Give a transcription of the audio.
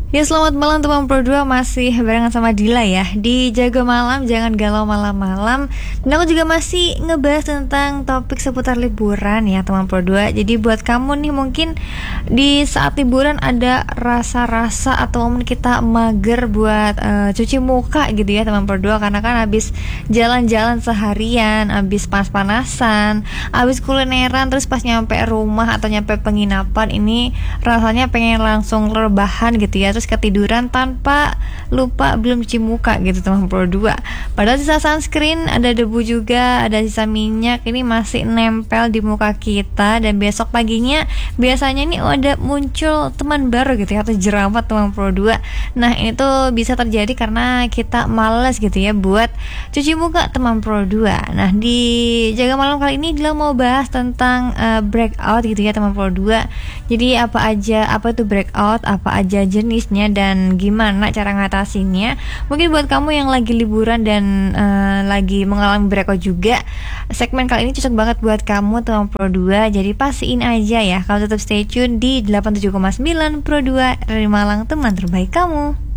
Ya selamat malam teman Pro 2, masih barengan sama Dila ya di Jaga Malam, jangan galau malam-malam. Dan aku juga masih ngebahas tentang topik seputar liburan ya teman Pro 2. Jadi buat kamu nih mungkin di saat liburan ada rasa-rasa atau momen kita mager buat cuci muka gitu ya teman Pro 2. Karena kan habis jalan-jalan seharian, habis panas-panasan, habis kulineran, terus pas nyampe rumah atau nyampe penginapan ini rasanya pengen langsung rebahan gitu ya, terus ketiduran tanpa lupa belum cuci muka gitu teman Pro 2. Padahal sisa sunscreen, ada debu juga, ada sisa minyak ini masih nempel di muka kita, dan besok paginya biasanya nih ada muncul teman baru gitu ya, atau jerawat teman Pro 2. Nah ini tuh bisa terjadi karena kita males gitu ya buat cuci muka teman Pro 2. Nah di Jaga Malam kali ini Dila mau bahas tentang breakout gitu ya teman Pro 2. Jadi apa itu breakout, apa aja jenisnya, dan gimana cara ngatasinnya. Mungkin buat kamu yang lagi liburan dan lagi mengalami breakout juga, segmen kali ini cocok banget buat kamu teman Pro 2. Jadi pastiin aja ya kalau tetap stay tune di 87,9 Pro 2 dari Malang, teman terbaik kamu.